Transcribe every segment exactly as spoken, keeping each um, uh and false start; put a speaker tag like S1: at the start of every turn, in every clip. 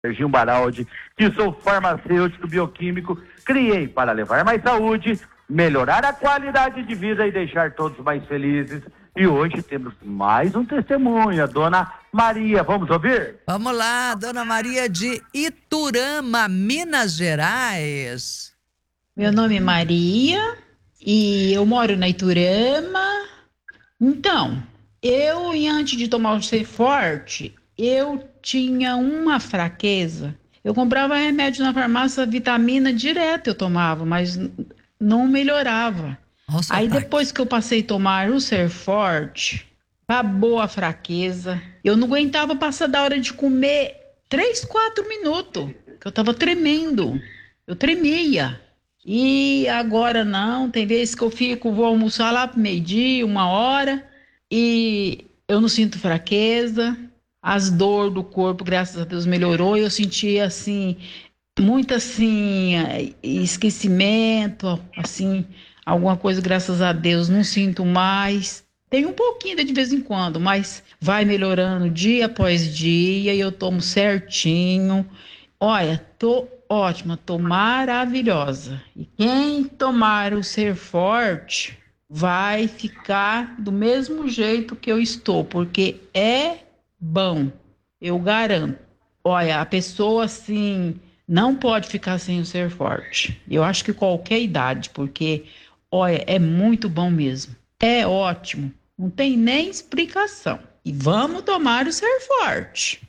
S1: Serginho Baraldi, que sou farmacêutico bioquímico, criei para levar mais saúde, melhorar a qualidade de vida e deixar todos mais felizes. E hoje temos mais um testemunho, a dona Maria. Vamos ouvir?
S2: Vamos lá, dona Maria de Iturama, Minas Gerais.
S3: Meu nome é Maria e eu moro na Iturama. Então, eu, antes de tomar o C Forte, eu tinha uma fraqueza. Eu comprava remédio na farmácia, vitamina direto eu tomava, mas não melhorava.
S2: Nossa,
S3: Aí
S2: tá.
S3: depois que eu passei a tomar o Ser Forte, acabou a fraqueza. Eu não aguentava passar da hora de comer três, quatro minutos, que eu tava tremendo. Eu tremia. E agora não, tem vezes que eu fico, vou almoçar lá pro meio-dia, uma hora, e eu não sinto fraqueza. As dores do corpo, graças a Deus, melhorou. Eu senti, assim, muito, assim, esquecimento, assim, alguma coisa, graças a Deus, não sinto mais. Tem um pouquinho de vez em quando, mas vai melhorando dia após dia e eu tomo certinho. Olha, tô ótima, tô maravilhosa. E quem tomar o Ser Forte vai ficar do mesmo jeito que eu estou, porque é bom, eu garanto. Olha, a pessoa, assim, não pode ficar sem o Ser Forte. Eu acho que qualquer idade, porque, olha, é muito bom mesmo. É ótimo. Não tem nem explicação. E vamos tomar o Ser Forte.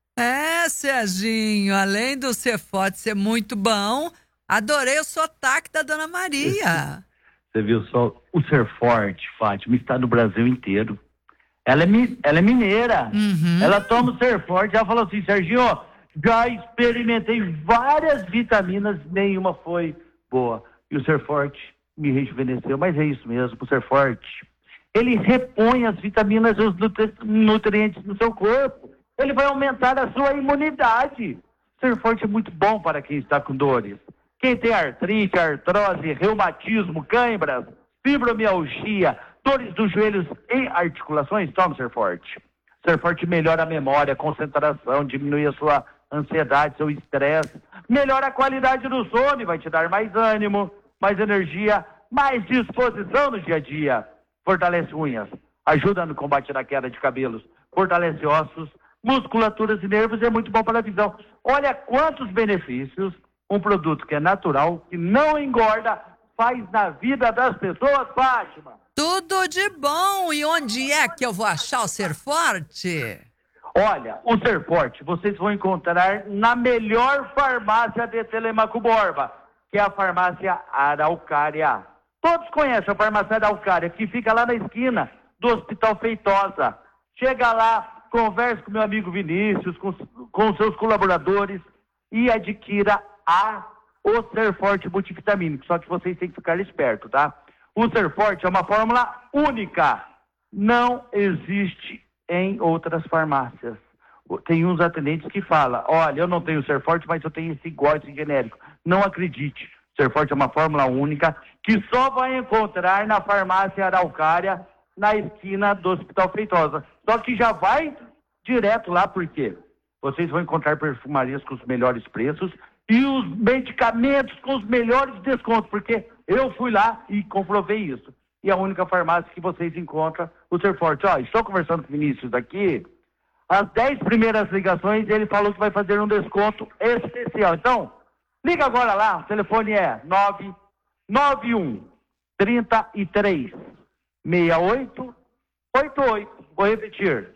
S2: É, Serginho, além do Ser Forte ser muito bom, adorei o sotaque da dona Maria.
S1: Você viu só, o Ser Forte, Fátima, está no Brasil inteiro. Ela é, mi, ela é mineira,
S2: Uhum.
S1: Ela toma o Ser Forte, ela falou assim, Serginho, já experimentei várias vitaminas, nenhuma foi boa. E o Ser Forte me rejuvenesceu, mas é isso mesmo, o Ser Forte, ele repõe as vitaminas e os nutri- nutrientes no seu corpo. Ele vai aumentar a sua imunidade. O Ser Forte é muito bom para quem está com dores. Quem tem artrite, artrose, reumatismo, cãibras, fibromialgia, dores dos joelhos e articulações, toma o Ser Forte. O Ser Forte melhora a memória, a concentração, diminui a sua ansiedade, seu estresse, melhora a qualidade do sono e vai te dar mais ânimo, mais energia, mais disposição no dia a dia. Fortalece unhas, ajuda no combate da queda de cabelos, fortalece ossos, musculaturas e nervos e é muito bom para a visão. Olha quantos benefícios um produto que é natural, que não engorda, faz na vida das pessoas, Fátima.
S2: Tudo de bom. E onde é que eu vou achar o Ser Forte?
S1: Olha, o Ser Forte vocês vão encontrar na melhor farmácia de Telemaco Borba, que é a farmácia Araucária. Todos conhecem a farmácia Araucária, que fica lá na esquina do Hospital Feitosa. Chega lá, converse com meu amigo Vinícius, com, com seus colaboradores e adquira a, o Ser Forte multivitamínico. Só que vocês têm que ficar espertos, tá? O Ser Forte é uma fórmula única. Não existe em outras farmácias. Tem uns atendentes que falam, olha, eu não tenho Ser Forte, mas eu tenho esse igual, esse genérico. Não acredite. O Ser Forte é uma fórmula única que só vai encontrar na farmácia Araucária, na esquina do Hospital Feitosa. Só que já vai direto lá, por quê? Vocês vão encontrar perfumarias com os melhores preços e os medicamentos com os melhores descontos, porque eu fui lá e comprovei isso. E a única farmácia que vocês encontram o Ser Forte. Ó, estou conversando com o Vinícius aqui, as dez primeiras ligações ele falou que vai fazer um desconto especial. Então, liga agora lá, o telefone é nove nove um, trinta e três, sessenta e oito, oitenta e oito. Vou repetir.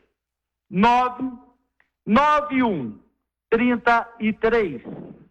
S1: nove nove um, trinta e três,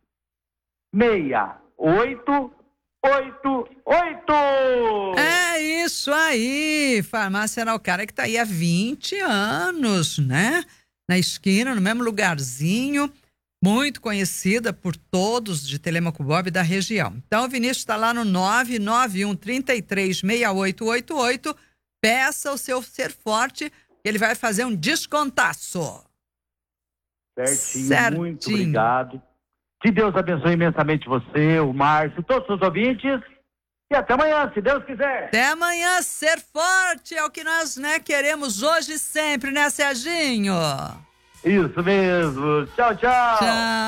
S1: sessenta e oito, oitenta e oito.
S2: É isso aí, Farmácia Araucária, que está aí há vinte anos, né? Na esquina, no mesmo lugarzinho, muito conhecida por todos de Telemaco Borba e da região. Então, o Vinícius está lá no nove nove um, trinta e três, sessenta e oito, oitenta e oito. Peça o seu Ser Forte, que ele vai fazer um descontaço.
S1: Certinho,
S2: Certinho.
S1: Muito obrigado. Que Deus abençoe imensamente você, o Márcio, todos os seus ouvintes. E até amanhã, se Deus quiser.
S2: Até amanhã, Ser Forte é o que nós, né, queremos hoje e sempre, né, Serginho?
S1: Isso mesmo. Tchau, tchau.
S2: Tchau.